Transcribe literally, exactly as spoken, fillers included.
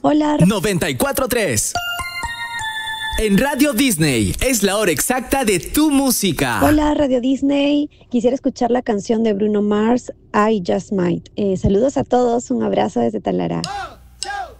Hola. noventa y cuatro punto tres. En Radio Disney es la hora exacta de tu música. Hola, Radio Disney. Quisiera escuchar la canción de Bruno Mars, I Just Might. Eh, saludos a todos, un abrazo desde Talara.